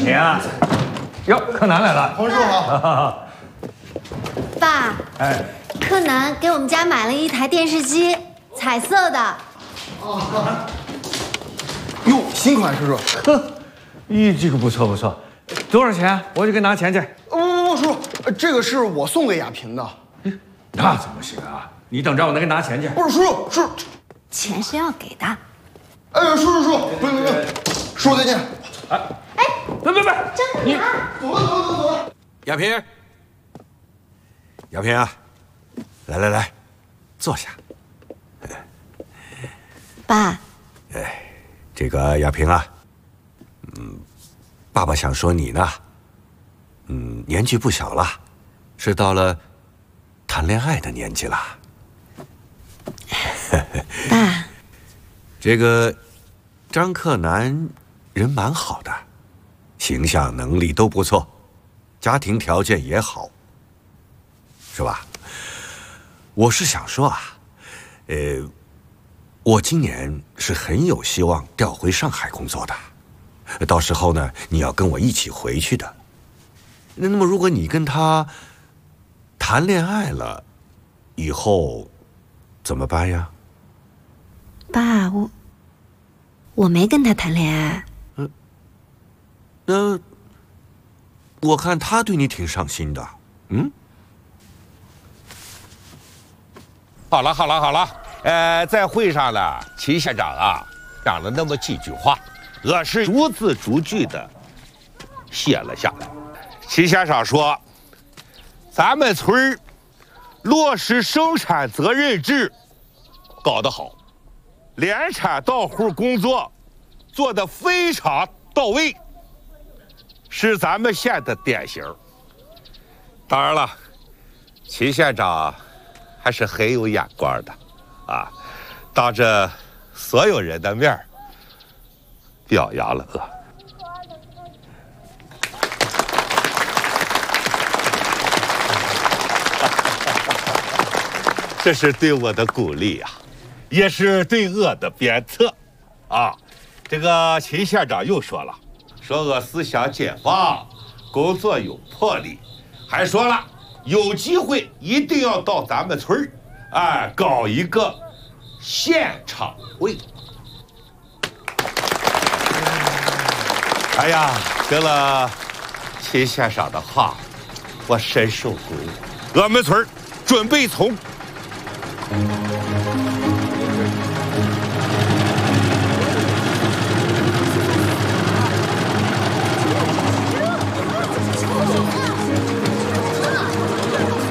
请。哟，柯南来了。 洪师傅好。 爸， 哎， 柯南给我们家买了一台电视机，彩色的。 哟，新款是不是？ 呵，咦，这个不错不错，多少钱？我就给拿钱去。 不，叔叔，这个是我送给亚萍的。 那怎么行啊？你等着，我能给拿钱去。 不是，叔叔， 钱是要给的。 哎，叔，不，叔叔再见。 别， 真的你走了。 亚萍，亚萍啊，来，坐下。 爸， 这个亚萍啊，爸爸想说你呢，年纪不小了，是到了谈恋爱的年纪了。 爸， 这个张克南人蛮好的，形象能力都不错，家庭条件也好，是吧？我是想说啊，我今年是很有希望调回上海工作的，到时候呢，你要跟我一起回去的。那么，如果你跟他谈恋爱了，以后怎么办呀？ 爸，我没跟他谈恋爱。 那我看他对你挺上心的， 好了，在会上呢，齐县长啊讲了那么几句话，我是逐字逐句的写了下来。齐县长说，咱们村儿落实生产责任制搞得好，联产到户工作做得非常到位，是咱们县的典型。当然了，齐县长还是很有眼光的，当着所有人的面表扬了我。这是对我的鼓励啊，也是对我的鞭策啊。这个秦县长又说了，说我思想解放，工作有魄力，还说了有机会一定要到咱们村儿，搞一个县场会。哎呀，听了秦县长的话，我深受鼓舞。我们村儿准备从